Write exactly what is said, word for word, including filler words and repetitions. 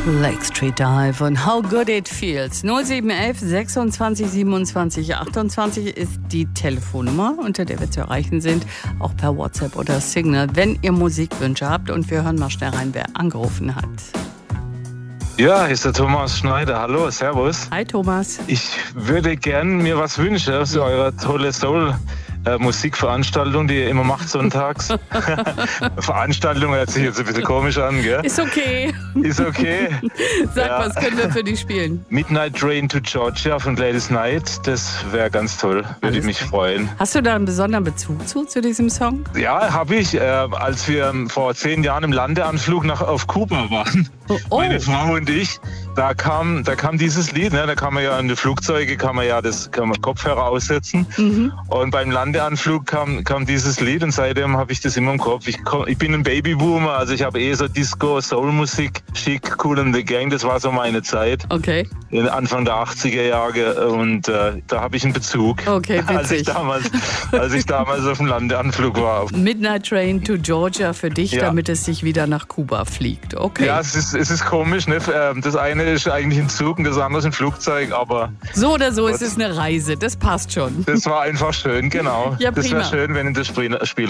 Lake Street Dive und How Good It Feels. null sieben eins eins sechsundzwanzig siebenundzwanzig achtundzwanzig ist die Telefonnummer, unter der wir zu erreichen sind, auch per WhatsApp oder Signal, wenn ihr Musikwünsche habt. Und wir hören mal schnell rein, wer angerufen hat. Ja, hier ist der Thomas Schneider. Hallo, servus. Hi Thomas. Ich würde gern mir was wünschen aus eurer tolle Soul. Äh, Musikveranstaltung, die ihr immer macht sonntags. Veranstaltung hört sich jetzt ein bisschen komisch an, gell? Ist okay. Ist okay. Sag, ja. Was können wir für dich spielen? Midnight Train to Georgia von Gladys Knight, das wäre ganz toll, würde ich mich klar. freuen. Hast du da einen besonderen Bezug zu, zu diesem Song? Ja, habe ich. Äh, als wir vor zehn Jahren im Landeanflug nach, auf Kuba waren, oh, oh. meine Frau und ich, da kam, da kam dieses Lied, ne? Da kann man ja in die Flugzeuge, kann man ja das kann man Kopfhörer aussetzen. Mhm. Und beim Landeanflug kam, kam dieses Lied und seitdem habe ich das immer im Kopf. Ich, komm, ich bin ein Babyboomer, also ich habe eh so Disco, Soulmusik, Chic, Cool and the Gang, das war so meine Zeit. Okay. Anfang der achtziger Jahre und äh, da habe ich einen Bezug. Okay, witzig. als ich damals, als ich damals auf dem Landeanflug war. Midnight Train to Georgia für dich, ja. damit es sich wieder nach Kuba fliegt. Okay. Ja, es ist, es ist komisch, ne? Das eine ist eigentlich ein Zug und das andere ist ein Flugzeug, aber... So oder so, es ist eine Reise, das passt schon. Das war einfach schön, genau. Ja, das wäre prima. schön, wenn in das Spiel